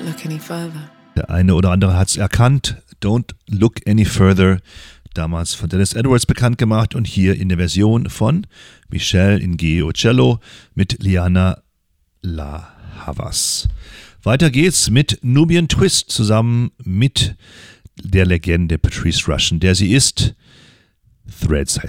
look any further. Der eine oder andere hat es erkannt. Don't Look Any Further. Damals von Dennis Edwards bekannt gemacht und hier in der Version von Michelle Ngeo Cello mit Liana La Havas. Weiter geht's mit Nubian Twist zusammen mit der Legende Patrice Rushen, der sie ist. Threads heißt